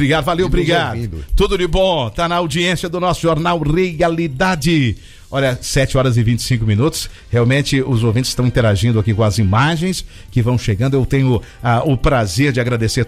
Obrigado, valeu, obrigado. Tudo de bom, tá na audiência do nosso Jornal Realidade. Olha, 7h25. Realmente os ouvintes estão interagindo aqui com as imagens que vão chegando. Eu tenho o prazer de agradecer